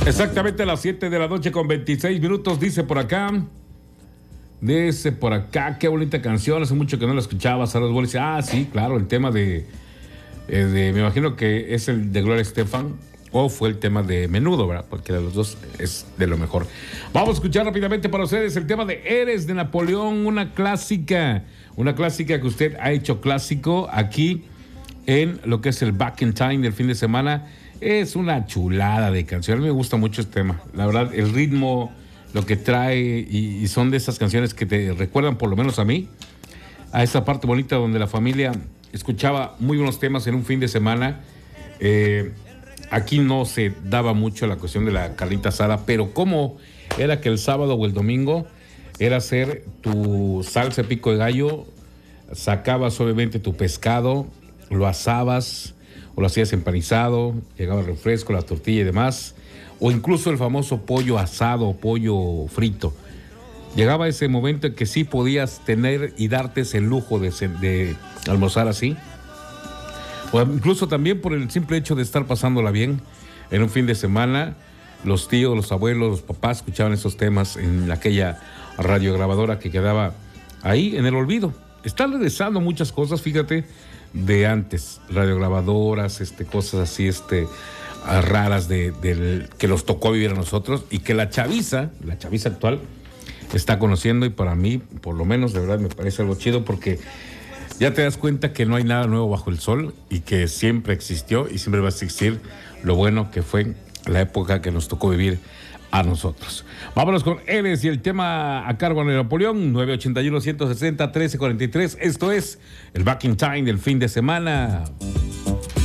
Exactamente a las 7 de la noche con 26 minutos, dice por acá. Dice por acá, qué bonita canción, hace mucho que no la escuchaba. Saludos, Bolis. Ah, sí, claro, el tema me imagino que es el de Gloria Estefan, o fue el tema de Menudo, ¿verdad? Porque de los dos es de lo mejor. Vamos a escuchar rápidamente para ustedes el tema de Eres de Napoleón, una clásica que usted ha hecho clásico aquí en lo que es el Back in Time del fin de semana. Es una chulada de canción, a mí me gusta mucho este tema, la verdad, el ritmo, lo que trae, y son de esas canciones que te recuerdan, por lo menos a mí, a esa parte bonita donde la familia escuchaba muy buenos temas en un fin de semana. Aquí no se daba mucho la cuestión de la carnita asada, pero como era que el sábado o el domingo era hacer tu salsa de pico de gallo, sacabas obviamente tu pescado, lo asabas o lo hacías empanizado, llegaba el refresco, la tortilla y demás, o incluso el famoso pollo asado o pollo frito. Llegaba ese momento en que sí podías tener y darte ese lujo de almorzar así, o incluso también por el simple hecho de estar pasándola bien en un fin de semana. Los tíos, los abuelos, los papás escuchaban esos temas en aquella radiograbadora que quedaba ahí en el olvido. Están regresando muchas cosas, fíjate, de antes, radiograbadoras, cosas así, raras que los tocó vivir a nosotros y que la chaviza actual está conociendo, y para mí, por lo menos, de verdad me parece algo chido, porque ya te das cuenta que no hay nada nuevo bajo el sol y que siempre existió y siempre va a existir lo bueno que fue la época que nos tocó vivir a nosotros. Vámonos con Eres y el tema a cargo de Napoleón, 981-160-1343. Esto es el Back in Time del fin de semana.